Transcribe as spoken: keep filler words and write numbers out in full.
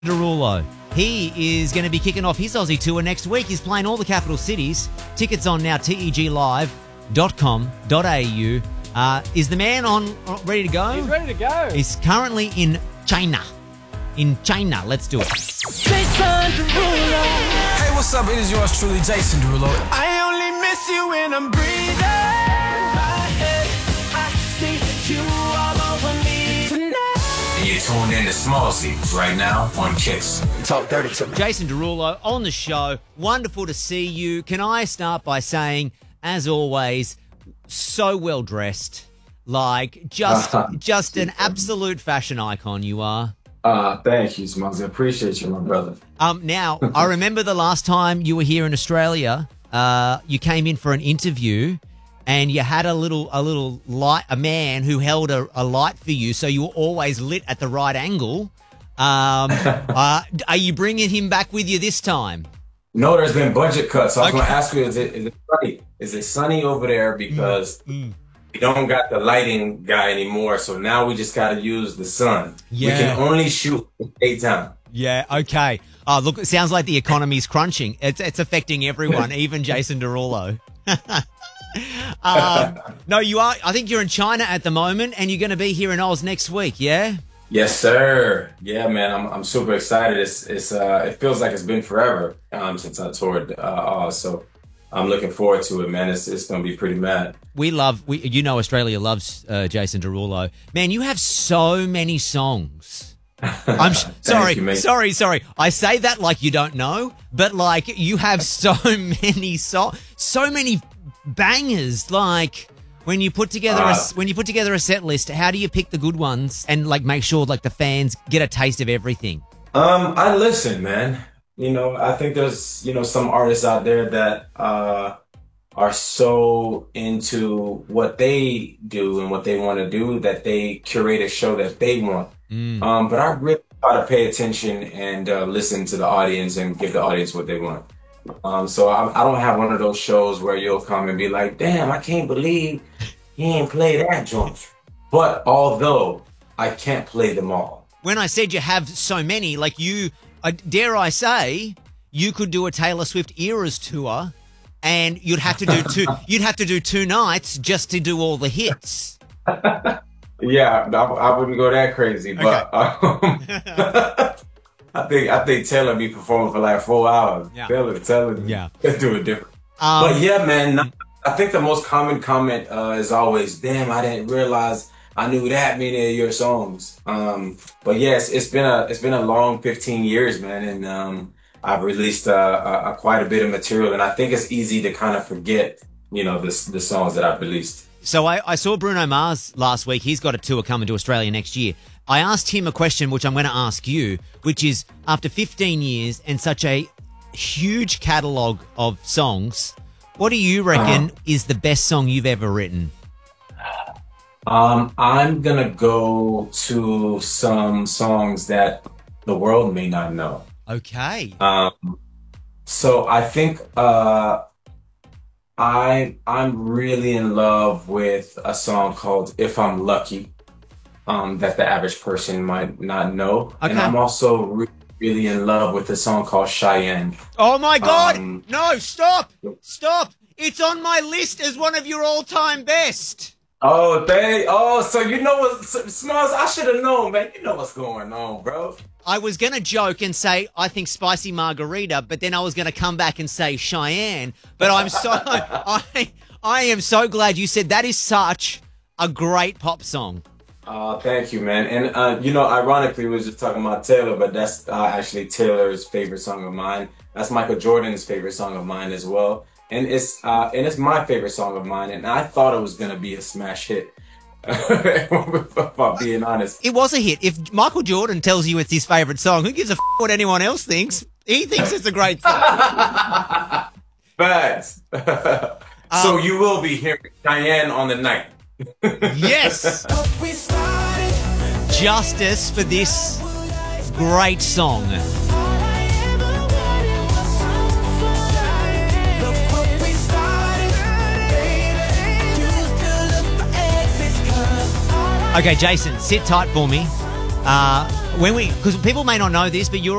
Derulo. He is going to be kicking off his Aussie tour next week. He's playing all the capital cities. Tickets on now, T E G live dot com dot a u. Uh, is the man on uh, ready to go? He's ready to go. He's currently in China. In China. Let's do it. Jason Derulo. Hey, what's up? It is yours truly, Jason Derulo. I only miss you when I'm breathing. My head, I see you all over me tonight. And you're tuned in to Small Seats right now on Kiss. Talk dirty to me. Jason Derulo on the show. Wonderful to see you. Can I start by saying, as always, so well dressed, like just Uh-huh. just an absolute fashion icon you are. Uh, thank you, Smugs. I appreciate you, my brother. Um, now, I remember the last time you were here in Australia, uh, you came in for an interview and you had a little a little light, a man who held a, a light for you, so you were always lit at the right angle. Um, uh, are you bringing him back with you this time? No, there's been budget cuts. So I was Okay. going to ask you, is it, is it sunny? Is it sunny over there? Because Mm. we don't got the lighting guy anymore, so now we just got to use the sun. Yeah. We can only shoot in daytime. Yeah, okay. Oh, look, it sounds like the economy's crunching. It's it's affecting everyone, even Jason Derulo. um, no, you are. I think you're in China at the moment, and you're going to be here in Oz next week, yeah? Yes, sir. Yeah, man, I'm I'm super excited. It's it's uh it feels like it's been forever um since I toured uh Oz, so I'm looking forward to it, man. It's it's gonna be pretty mad. We love, we, you know, Australia loves uh, Jason Derulo. Man, you have so many songs. I'm sh- Thank sorry, you, mate. sorry, sorry. I say that like you don't know, but like you have so many so so many bangers. Like when you put together a, Uh, s- when you put together a set list, how do you pick the good ones and like make sure like the fans get a taste of everything? Um, I listen, man. You know, I think there's, you know, some artists out there that uh are so into what they do and what they want to do that they curate a show that they want. Mm. Um, but I really try to pay attention and uh, listen to the audience and give the audience what they want. Um, so I, I don't have one of those shows where you'll come and be like, damn, I can't believe he ain't play that joint. But although I can't play them all. When I said you have so many, like you, uh, dare I say, you could do a Taylor Swift Eras tour, and you'd have to do two. You'd have to do two nights just to do all the hits. Yeah, I, I wouldn't go that crazy, but um, I think I think Taylor be performing for like four hours. Yeah. Taylor, Taylor, Yeah. do it different. Um, But yeah, man, I think the most common comment uh, is always, "Damn, I didn't realize I knew that many of your songs." Um, but yes, it's been a it's been a long fifteen years, man, and um, I've released uh, a, a quite a bit of material, and I think it's easy to kind of forget, you know, the the songs that I've released. So I, I saw Bruno Mars last week. He's got a tour coming to Australia next year. I asked him a question, which I'm going to ask you, which is, after fifteen years and such a huge catalogue of songs, what do you reckon Uh-huh. is the best song you've ever written? Um, I'm gonna go to some songs that the world may not know. Okay. Um, so I think uh, I I'm really in love with a song called "If I'm Lucky," um, that the average person might not know, and Okay. I'm also re- really in love with a song called "Cheyenne." Oh my God! Um, no, stop! Stop! It's on my list as one of your all-time best. Oh, they oh, so you know what, Smalls? I should have known, man. You know what's going on, bro. I was going to joke and say, I think Spicy Margarita, but then I was going to come back and say Cheyenne. But I'm so, I, I am so glad you said that is such a great pop song. Uh, thank you, man. And, uh, you know, ironically, we was just talking about Taylor, but that's uh, actually Taylor's favorite song of mine. That's Michael Jordan's favorite song of mine as well. And it's, uh, and it's my favorite song of mine. And I thought it was going to be a smash hit. If I'm being honest. It was a hit. If Michael Jordan tells you it's his favorite song, who gives a f- what anyone else thinks? He thinks it's a great song. Facts. So Um, you will be hearing Cheyenne on the night. Yes! Justice for this great song. Okay, Jason, sit tight for me. Uh, when we, because people may not know this, but you're